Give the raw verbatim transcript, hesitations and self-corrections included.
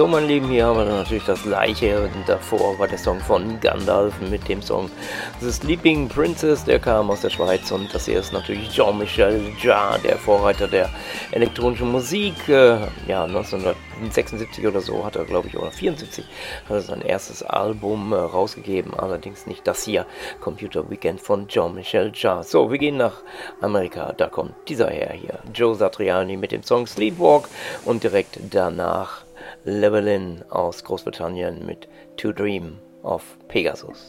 So, mein Lieben, hier haben wir dann natürlich das gleiche. Und davor war der Song von Gandalf mit dem Song The Sleeping Princess, der kam aus der Schweiz. Und das hier ist natürlich Jean-Michel Jarre, der Vorreiter der elektronischen Musik. Äh, ja, neunzehnhundertsechsundsiebzig oder so hat er, glaube ich, oder vierundsiebzig hat er sein erstes Album äh, rausgegeben. Allerdings nicht das hier, Computer Weekend von Jean-Michel Jarre. So, wir gehen nach Amerika. Da kommt dieser Herr hier, Joe Satriani mit dem Song Sleepwalk. Und direkt danach Llewellyn aus Großbritannien mit To Dream of Pegasus.